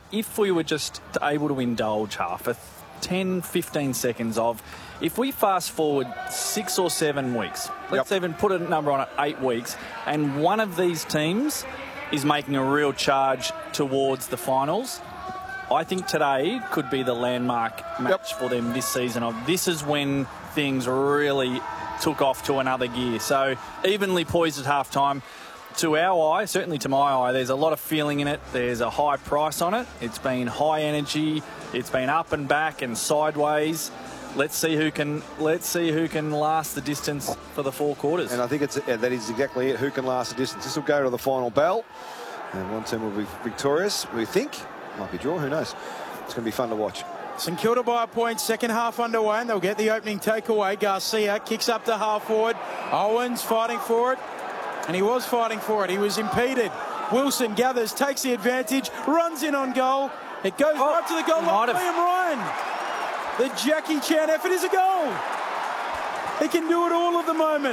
if we were just able to indulge for 10, 15 seconds of, if we fast forward 6 or 7 weeks, let's even put a number on it, 8 weeks, and one of these teams is making a real charge towards the finals, I think today could be the landmark match for them this season. This is when things really took off to another gear. So evenly poised at halftime. To our eye, certainly to my eye, there's a lot of feeling in it. There's a high price on it. It's been high energy. It's been up and back and sideways. Let's see who can last the distance for the 4 quarters. And I think that is exactly it. Who can last the distance? This will go to the final bell, and one team will be victorious. We think might be draw. Who knows? It's going to be fun to watch. St Kilda by a point, second half underway, and they'll get the opening takeaway. Garcia kicks up to half forward. Owens fighting for it, and he was fighting for it. He was impeded. Wilson gathers, takes the advantage, runs in on goal. It goes right to the goal line. Liam Ryan. The Jackie Chan effort is a goal. He can do it all at the moment.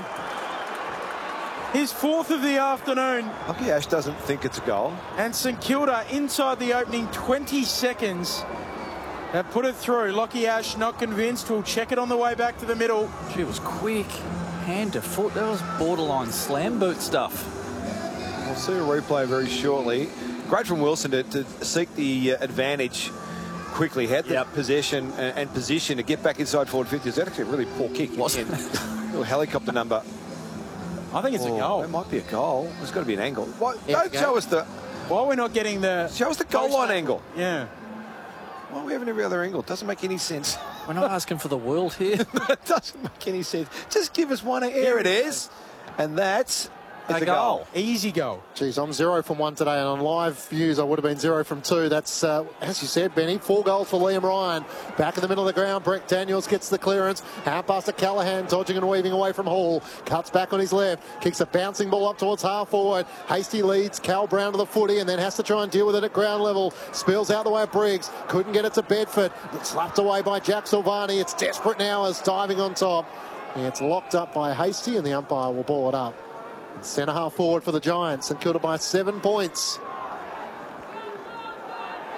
His 4th of the afternoon. Lucky Ash doesn't think it's a goal. And St Kilda inside the opening 20 seconds have put it through. Lockie Ash not convinced. We'll check it on the way back to the middle. She was quick. Hand to foot. That was borderline slam boot stuff. We'll see a replay very shortly. Great from Wilson to seek the advantage quickly. Had the possession and position to get back inside forward 50. It's actually a really poor kick. Wasn't it? Little helicopter number. I think it's a goal. It might be a goal. There's got to be an angle. Don't show us the... Why are we not getting the... Show us the goal line angle. Yeah. Why are we having every other angle? It doesn't make any sense. We're not asking for the world here. It doesn't make any sense. Just give us one. Here it is. And that's a goal. Easy goal. Geez, I'm 0 from 1 today, and on live views I would have been 0 from 2. That's, as you said, Benny, 4 goals for Liam Ryan. Back in the middle of the ground, Brett Daniels gets the clearance. Hand pass to Callaghan, dodging and weaving away from Hall. Cuts back on his left, kicks a bouncing ball up towards half forward. Hasty leads Cal Brown to the footy and then has to try and deal with it at ground level. Spills out the way of Briggs. Couldn't get it to Bedford. It's slapped away by Jack Silvani. It's desperate now as diving on top. And it's locked up by Hasty, and the umpire will ball it up. Centre half forward for the Giants, and Kilda by 7 points.